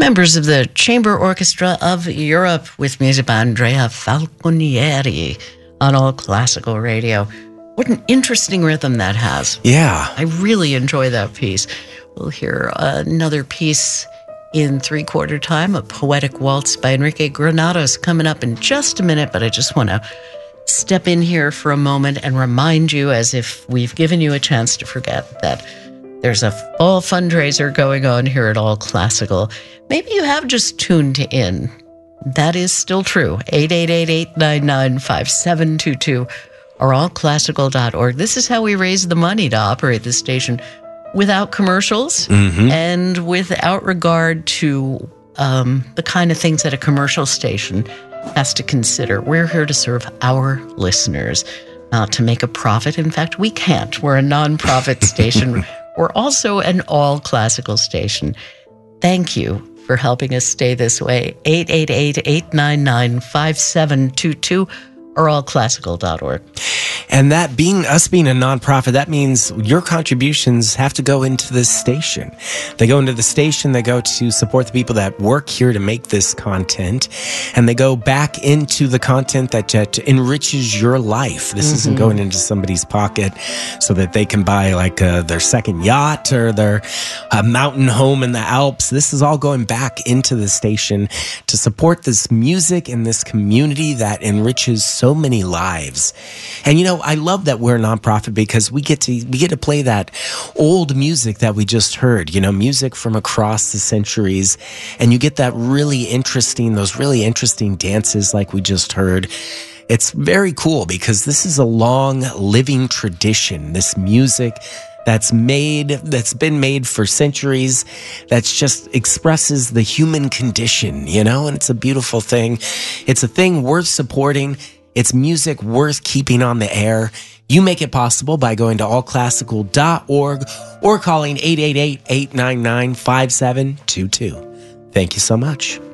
Members of the Chamber Orchestra of Europe with music by Andrea Falconieri on All Classical Radio. What an interesting rhythm that has. Yeah. I really enjoy that piece. We'll hear another piece in 3/4 time, a poetic waltz by Enrique Granados, coming up in just a minute, but I just want to step in here for a moment and remind you, as if we've given you a chance to forget, that there's a fall fundraiser going on here at All Classical. Maybe you have just tuned in. That is still true. 888-899-5722 or allclassical.org. This is how we raise the money to operate the station without commercials and without regard to the kind of things that a commercial station has to consider. We're here to serve our listeners, not to make a profit. In fact, we can't. We're a nonprofit station. We're also an all-classical station. Thank you for helping us stay this way. 888-899-5722 or allclassical.org. And that being us being a nonprofit, that means your contributions have to go into this station. They go into the station, they go to support the people that work here to make this content, and they go back into the content that enriches your life. This isn't going into somebody's pocket so that they can buy like their second yacht or their mountain home in the Alps. This is all going back into the station to support this music and this community that enriches so many lives. And you know, I love that we're a nonprofit because we get to play that old music that we just heard, you know, music from across the centuries. And you get those really interesting dances like we just heard. It's very cool because this is a long living tradition, this music that's been made for centuries, that's just expresses the human condition, you know, and it's a beautiful thing. It's a thing worth supporting. It's music worth keeping on the air. You make it possible by going to allclassical.org or calling 888-899-5722. Thank you so much.